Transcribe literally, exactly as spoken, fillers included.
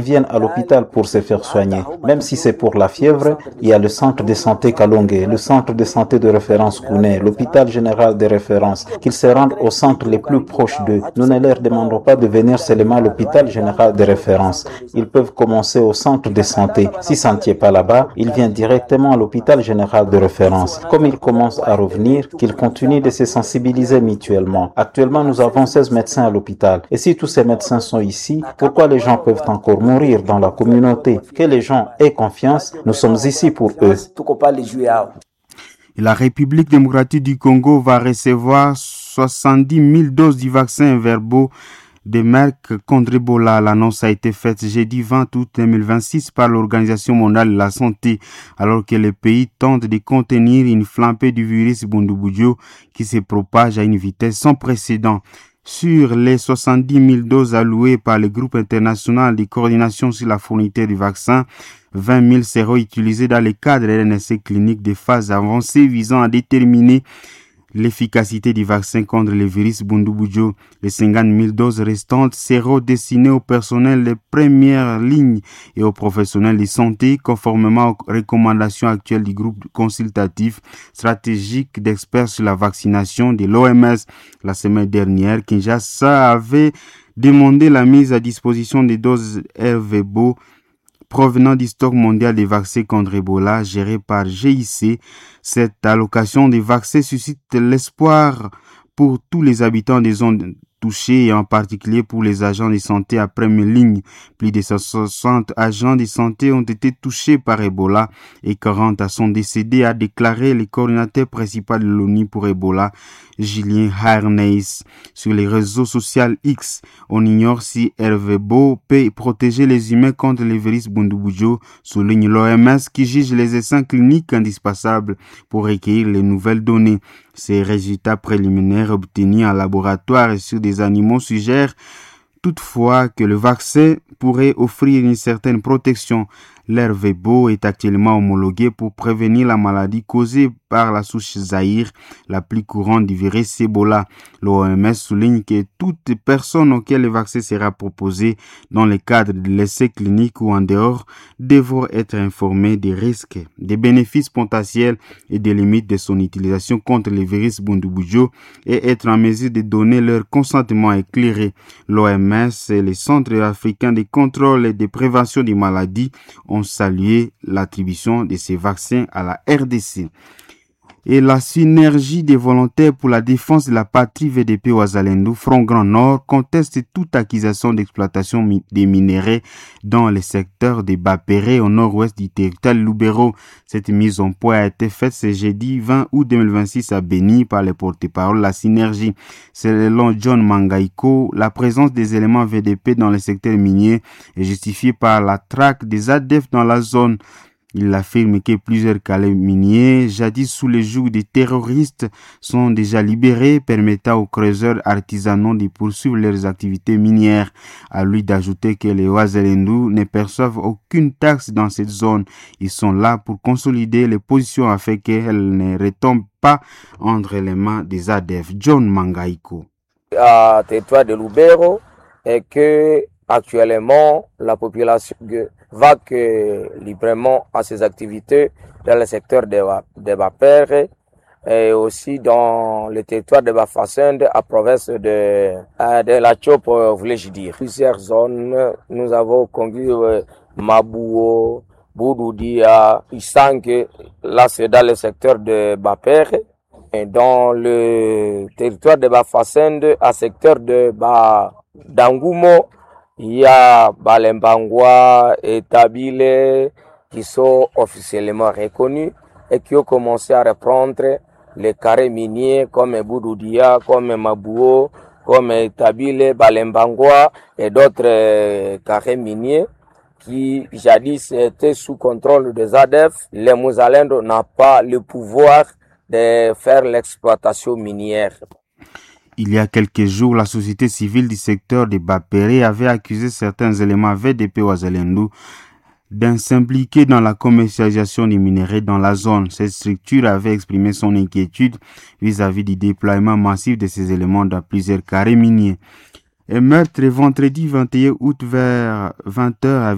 viennent à l'hôpital pour se faire soigner. Même si c'est pour la fièvre, il y a le centre de santé Kalonge, le centre de santé de référence Kouné, l'hôpital général de référence, qu'ils se rendent au centre les plus proches d'eux. Nous ne leur demandons pas de venir seulement à l'hôpital général de référence. Ils peuvent commencer au centre de santé. Si ça ne tient pas là-bas, ils viennent directement à l'hôpital général de référence. Comme ils commencent à revenir, qu'ils continuent de se sensibiliser mutuellement. Actuellement, nous avons seize médecins à l'hôpital. Et si tous ces médecins sont ici, pourquoi les gens peuvent encore mourir dans la communauté? Que les gens aient confiance, nous sommes ici pour eux. La République démocratique du Congo va recevoir soixante-dix mille doses du vaccin Verbo de Merck contre Ebola. L'annonce a été faite jeudi vingt août deux mille vingt-six par l'Organisation mondiale de la santé, alors que le pays tente de contenir une flambée du virus Bundibugyo qui se propage à une vitesse sans précédent. Sur les soixante-dix mille doses allouées par le groupe international de coordination sur la fourniture du vaccin, vingt mille seront utilisées dans le cadre de l'N S C clinique de phase avancée visant à déterminer l'efficacité du vaccin contre le virus Bundibugyo. Les cinquante mille doses restantes seront destinées au personnel de première ligne et aux professionnels de santé, conformément aux recommandations actuelles du groupe consultatif stratégique d'experts sur la vaccination de l'O M S. La semaine dernière, Kinshasa avait demandé la mise à disposition des doses Ervebo provenant du stock mondial des vaccins contre Ebola géré par G I C. Cette allocation des vaccins suscite l'espoir pour tous les habitants des zones touchées et en particulier pour les agents de santé à première ligne. Plus de cent soixante agents de santé ont été touchés par Ebola et quarante sont décédés, a déclaré le coordinateur principal de l'ONU pour Ebola, Julien Harneis. Sur les réseaux sociaux X, on ignore si Ervebo peut protéger les humains contre le virus Bundibugyo, souligne l'O M S qui juge les essais cliniques indispensables pour recueillir les nouvelles données. Ces résultats préliminaires obtenus en laboratoire et sur des animaux suggèrent toutefois que le vaccin pourrait offrir une certaine protection. L'Ervebo est actuellement homologué pour prévenir la maladie causée par la souche Zaïre, la plus courante du virus Ebola. L'O M S souligne que toute personne auquel le vaccin sera proposé dans le cadre de l'essai clinique ou en dehors devront être informées des risques, des bénéfices potentiels et des limites de son utilisation contre le virus Bundibugyo et être en mesure de donner leur consentement éclairé. L'O M S et le Centre africain de contrôle et de prévention des maladies ont salué l'attribution de ces vaccins à la R D C. Et la synergie des volontaires pour la défense de la patrie V D P Wazalendo Front Grand Nord conteste toute accusation d'exploitation des minéraux dans le secteur de Bapéré au nord-ouest du territoire Lubero. Cette mise en point a été faite ce jeudi vingt août deux mille vingt-six à Beni par le porte-parole de la synergie. Selon John Mangaiko, la présence des éléments V D P dans le secteur minier est justifiée par la traque des A D F dans la zone. Il affirme que plusieurs calais miniers, jadis sous le joug des terroristes, sont déjà libérés, permettant aux creuseurs artisanaux de poursuivre leurs activités minières. À lui d'ajouter que les Wazalendo ne perçoivent aucune taxe dans cette zone. Ils sont là pour consolider les positions afin qu'elles ne retombent pas entre les mains des A D F. John Mangaiko. À territoire de Lubero, et que actuellement la population va que librement à ses activités dans le secteur de, de Bapere et aussi dans le territoire de Bafasende à province de, de la Chop, voulais-je dire. Plusieurs zones, nous avons conduit euh, Mabouo, Boudoudia, Isangue, là c'est dans le secteur de Bapere. Et dans le territoire de Bafasende, à secteur de ba, d'Angumo, il y a Balembangwa et Tabile qui sont officiellement reconnus et qui ont commencé à reprendre les carrés miniers comme Boudoudia, comme Mabouo, comme Tabile, Balembangwa et d'autres carrés miniers qui jadis étaient sous contrôle des A D F. Les Mouzalendo n'ont pas le pouvoir de faire l'exploitation minière. Il y a quelques jours, la société civile du secteur de Bapéré avait accusé certains éléments V D P Wazalendo d'un s'impliquer dans la commercialisation des minéraux dans la zone. Cette structure avait exprimé son inquiétude vis-à-vis du déploiement massif de ces éléments dans plusieurs carrés miniers. Un meurtre vendredi vingt et un août vers vingt heures